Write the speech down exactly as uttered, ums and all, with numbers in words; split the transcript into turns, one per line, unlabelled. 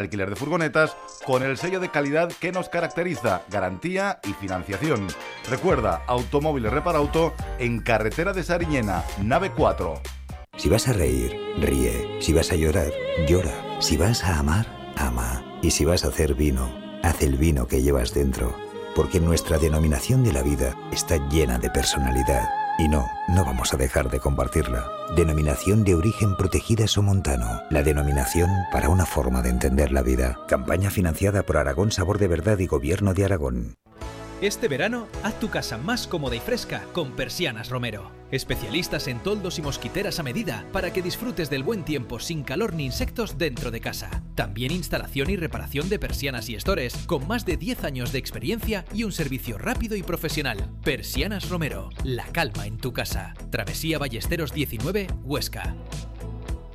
Alquiler de furgonetas con el sello de calidad que nos caracteriza, garantía y financiación. Recuerda, Automóviles Reparauto en carretera de Sariñena, nave cuatro.
Si vas a reír, ríe. Si vas a llorar, llora. Si vas a amar, ama. Y si vas a hacer vino, haz el vino que llevas dentro. Porque nuestra denominación de la vida está llena de personalidad. Y no, no vamos a dejar de compartirla. Denominación de origen protegida Somontano. La denominación para una forma de entender la vida. Campaña financiada por Aragón Sabor de Verdad y Gobierno de Aragón.
Este verano, haz tu casa más cómoda y fresca con Persianas Romero. Especialistas en toldos y mosquiteras a medida para que disfrutes del buen tiempo sin calor ni insectos dentro de casa. También instalación y reparación de persianas y estores con más de diez años de experiencia y un servicio rápido y profesional. Persianas Romero, la calma en tu casa. Travesía Ballesteros diecinueve, Huesca.